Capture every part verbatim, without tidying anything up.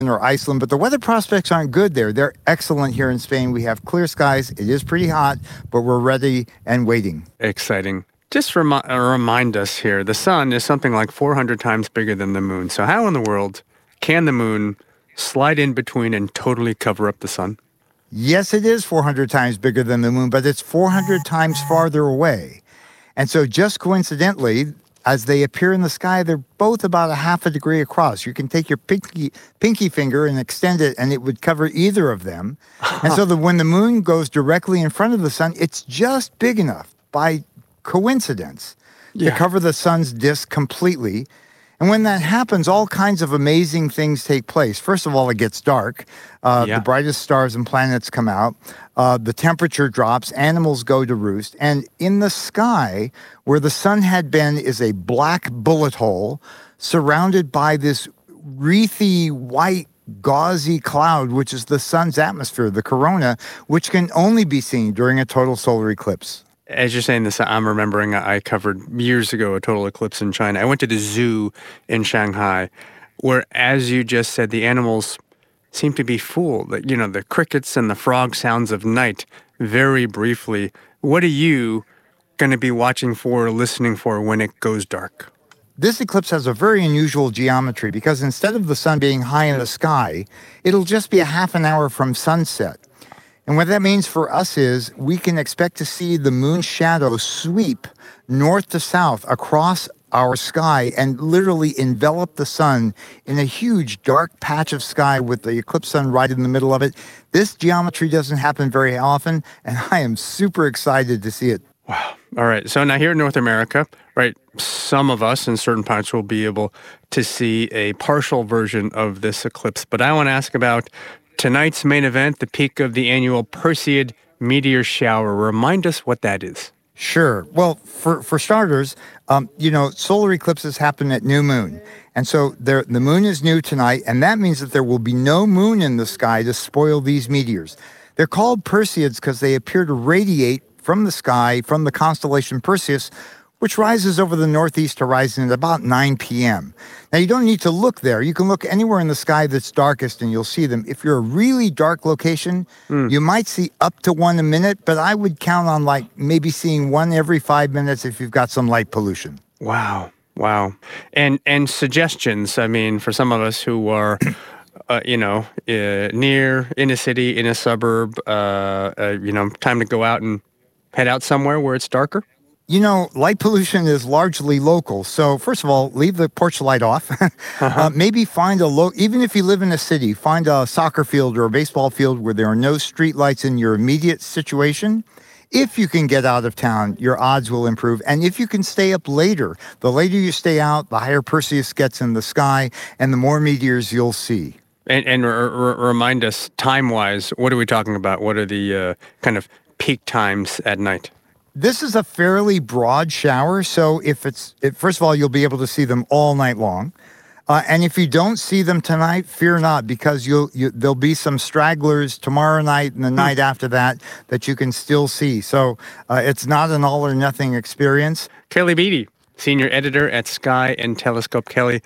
or Iceland, but the weather prospects aren't good there. They're excellent here in Spain. We have clear skies. It is pretty hot, but we're ready and waiting. Exciting. Just remi- uh, remind us here, the sun is something like four hundred times bigger than the moon. So how in the world can the moon slide in between and totally cover up the sun? Yes, it is four hundred times bigger than the moon, but it's four hundred times farther away. And so just coincidentally, as they appear in the sky, they're both about a half a degree across. You can take your pinky, pinky finger and extend it, and it would cover either of them. And so that when the moon goes directly in front of the sun, it's just big enough by coincidence Yeah. to cover the sun's disk completely. And when that happens, all kinds of amazing things take place. First of all, it gets dark. Uh, Yeah. The brightest stars and planets come out. Uh, the temperature drops. Animals go to roost. And in the sky, where the sun had been, is a black bullet hole surrounded by this wreathy, white, gauzy cloud, which is the sun's atmosphere, the corona, which can only be seen during a total solar eclipse. As you're saying this, I'm remembering I covered years ago a total eclipse in China. I went to the zoo in Shanghai, where, as you just said, the animals seem to be fooled. You know, the crickets and the frog sounds of night, very briefly. What are you going to be watching for or listening for when it goes dark? This eclipse has a very unusual geometry because instead of the sun being high in the sky, it'll just be a half an hour from sunset. And what that means for us is we can expect to see the moon's shadow sweep north to south across our sky and literally envelop the sun in a huge dark patch of sky with the eclipse sun right in the middle of it. This geometry doesn't happen very often, and I am super excited to see it. Wow. All right. So now here in North America, right, some of us in certain parts will be able to see a partial version of this eclipse. But I want to ask about tonight's main event, the peak of the annual Perseid meteor shower. Remind us what that is. Sure. Well, for, for starters, um, you know, solar eclipses happen at new moon. And so there, the moon is new tonight, and that means that there will be no moon in the sky to spoil these meteors. They're called Perseids because they appear to radiate from the sky, from the constellation Perseus, which rises over the northeast horizon at about nine p.m. Now, you don't need to look there. You can look anywhere in the sky that's darkest and you'll see them. If you're a really dark location, mm. you might see up to one a minute, but I would count on like maybe seeing one every five minutes if you've got some light pollution. Wow. Wow. And and suggestions, I mean, for some of us who are, uh, you know, uh, near, in a city, in a suburb, uh, uh, you know, time to go out and head out somewhere where it's darker? You know, light pollution is largely local. So first of all, leave the porch light off. uh-huh. uh, maybe find a low, even if you live in a city, find a soccer field or a baseball field where there are no street lights in your immediate situation. If you can get out of town, your odds will improve. And if you can stay up later, the later you stay out, the higher Perseus gets in the sky and the more meteors you'll see. And, and r- r- remind us, time-wise, what are we talking about? What are the uh, kind of peak times at night? This is a fairly broad shower, so if it's, if, first of all, you'll be able to see them all night long. Uh, and if you don't see them tonight, fear not, because you'll, you, there'll be some stragglers tomorrow night and the night after that that you can still see. So uh, it's not an all or nothing experience. Kelly Beatty, senior editor at Sky and Telescope. Kelly,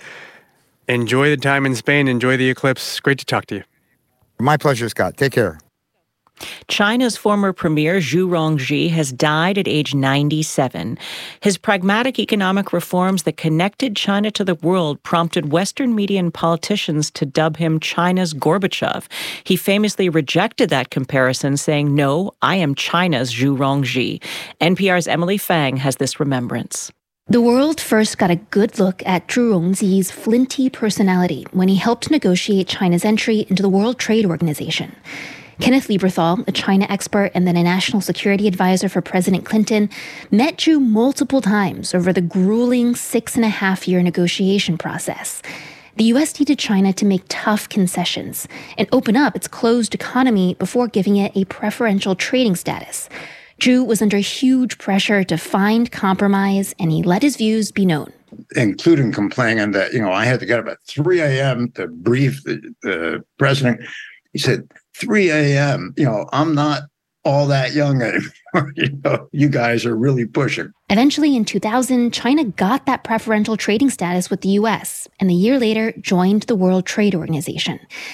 enjoy the time in Spain. Enjoy the eclipse. Great to talk to you. My pleasure, Scott. Take care. China's former premier Zhu Rongji has died at age ninety-seven. His pragmatic economic reforms that connected China to the world prompted Western media and politicians to dub him China's Gorbachev. He famously rejected that comparison, saying, "No, I am China's Zhu Rongji." N P R's Emily Fang has this remembrance. The world first got a good look at Zhu Rongji's flinty personality when he helped negotiate China's entry into the World Trade Organization. Kenneth Lieberthal, a China expert and then a national security advisor for President Clinton, met Zhu multiple times over the grueling six and a half year negotiation process. The U S needed China to make tough concessions and open up its closed economy before giving it a preferential trading status. Zhu was under huge pressure to find compromise, and he let his views be known. Including complaining that, you know, I had to get up at three a.m. to brief the, the president. He said, three a.m., you know, I'm not all that young anymore. You know, you guys are really pushing. Eventually, in two thousand, China got that preferential trading status with the U S, and a year later joined the World Trade Organization.